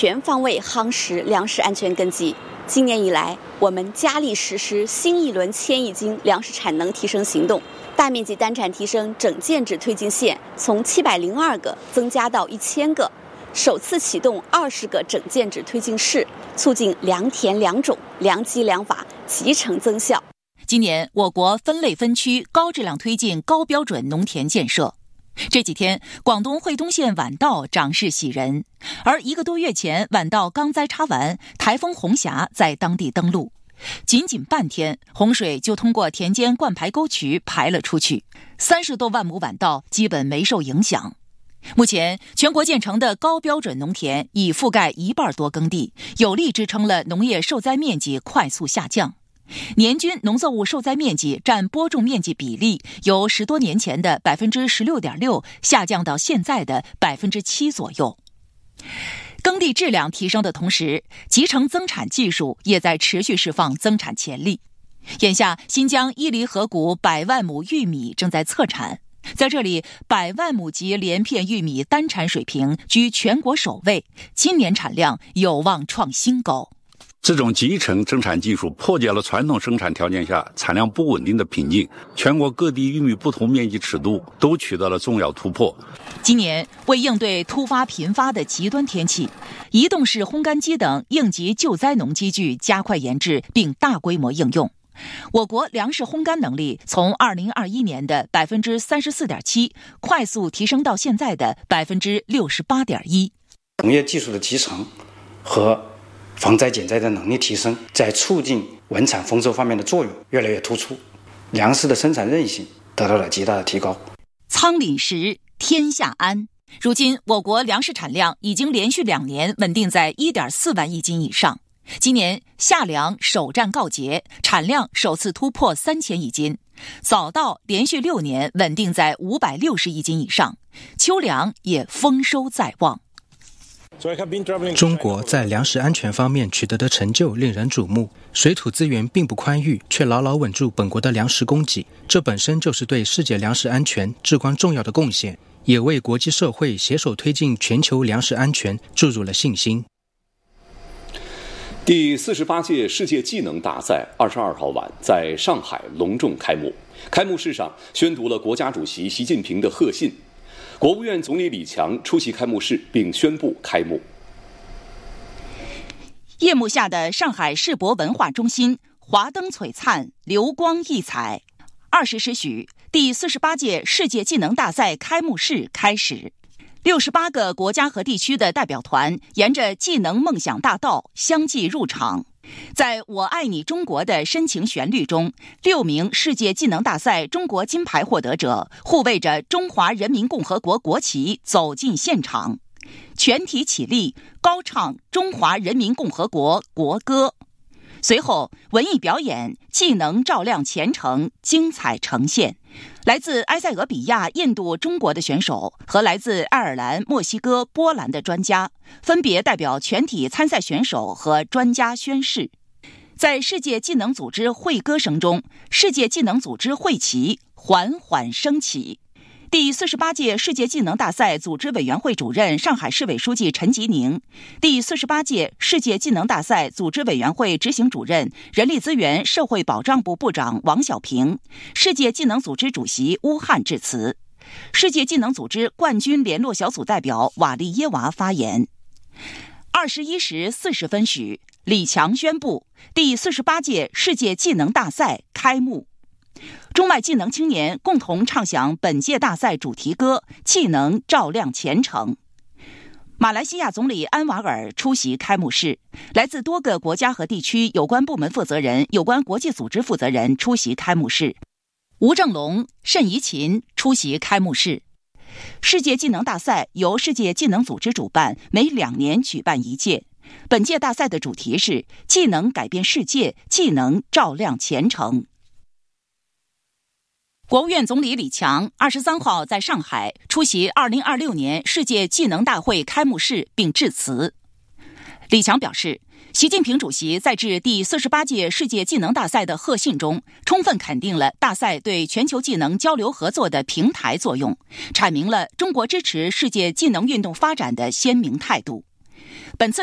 全方位夯实粮食安全根基。今年以来，我们加力实施新一轮1000亿斤粮食产能提升行动，大面积单产提升整建制推进线从702个增加到1000个，首次启动20个整建制推进室，促进良田良种、良机良法集成增效。 今年我国分类分区高质量推进高标准农田建设。这几天，广东惠东县晚稻长势喜人，而1个多月前晚稻刚栽插完，台风红霞在当地登陆，仅半天，洪水就通过田间灌排沟渠排了出去，30多万亩晚稻基本没受影响。目前，全国建成的高标准农田已覆盖1半多耕地，有力支撑了农业受灾面积快速下降。年均农作物受灾面积占播种面积比例由10多年前的 16.6% 下降到现在的 7% 左右。耕地质量提升的同时，集成增产技术也在持续释放增产潜力。眼下，新疆伊犁河谷100万亩玉米正在测产，在这里100万亩级连片玉米单产水平居全国首位，今年产量有望创新高。 这种集成增产技术破解了传统生产条件下产量不稳定的瓶颈，全国各地玉米不同面积尺度都取得了重要突破。 今年为应对突发频发的极端天气，移动式烘干机等应急救灾农机具加快研制并大规模应用。我国粮食烘干能力从2021年的 34.7% 快速提升到现在的 68.1%。 农业技术的集成和防灾减灾的能力提升，在促进稳产丰收方面的作用越来越突出，粮食的生产韧性得到了极大的提高。 仓廪实，天下安。如今，我国粮食产量已经连续2年稳定在 1.4 万亿斤以上。今年夏粮首战告捷，产量首次突破3000亿斤。早稻连续6年稳定在560亿斤以上，秋粮也丰收在望。 中国在粮食安全方面取得的成就令人瞩目，水土资源并不宽裕，却牢牢稳住本国的粮食供给，这本身就是对世界粮食安全至关重要的贡献，也为国际社会携手推进全球粮食安全注入了信心。 第48届世界技能大赛22号晚在上海隆重开幕，开幕式上宣读了国家主席习近平的贺信。国务院总理李强出席开幕式并宣布开幕。 夜幕下的上海世博文化中心华灯璀璨，流光溢彩。20时许，第48届世界技能大赛开幕式开始。68个国家和地区的代表团沿着技能梦想大道相继入场。在我爱你中国的深情旋律中，6名世界技能大赛中国金牌获得者护卫着中华人民共和国国旗走进现场，全体起立，高唱中华人民共和国国歌。随后，文艺表演技能照亮前程精彩呈现。来自埃塞俄比亚、印度、中国的选手和来自爱尔兰、墨西哥、波兰的专家分别代表全体参赛选手和专家宣誓。在世界技能组织会歌声中，世界技能组织会旗缓缓升起。第48届世界技能大赛组织委员会主任、上海市委书记陈吉宁，第48届世界技能大赛组织委员会执行主任、人力资源社会保障部部长王小平，世界技能组织主席乌汉致辞。世界技能组织冠军联络小组代表瓦利耶娃发言。21时40分许，李强宣布第48届世界技能大赛开幕。中外技能青年共同唱响本届大赛主题歌《技能照亮前程》。马来西亚总理安瓦尔出席开幕式，来自多个国家和地区有关部门负责人、有关国际组织负责人出席开幕式。吴正龙、谌怡琴出席开幕式。世界技能大赛由世界技能组织主办，每2年举办一届。本届大赛的主题是“技能改变世界，技能照亮前程”。国务院总理李强23号在上海出席2026年世界技能大会开幕式并致辞。李强表示，习近平主席在致第48届世界技能大赛的贺信中，充分肯定了大赛对全球技能交流合作的平台作用，阐明了中国支持世界技能运动发展的鲜明态度。